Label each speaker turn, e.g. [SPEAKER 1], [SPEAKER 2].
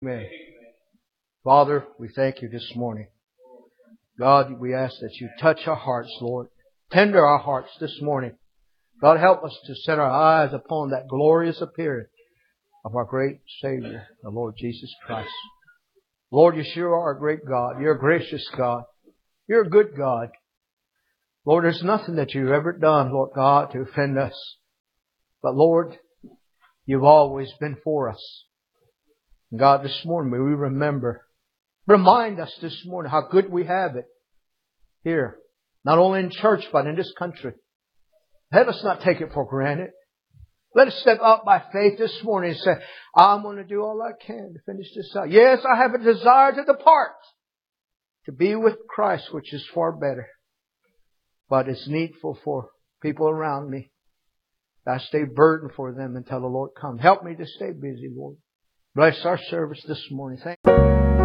[SPEAKER 1] Amen. Father, we thank you this morning. God, we ask that you touch our hearts, Lord. Tender our hearts this morning. God, help us to set our eyes upon that glorious appearing of our great Savior, the Lord Jesus Christ. Lord, you sure are a great God. You're a gracious God. You're a good God. Lord, there's nothing that you've ever done, Lord God, to offend us. But Lord, you've always been for us. And God, this morning may we remind us this morning how good we have it here. Not only in church, but in this country. Let us not take it for granted. Let us step out by faith this morning and say, I'm going to do all I can to finish this out. Yes, I have a desire to depart, to be with Christ, which is far better. But it's needful for people around me that I stay burdened for them until the Lord comes. Help me to stay busy, Lord. Bless our service this morning. Thank you.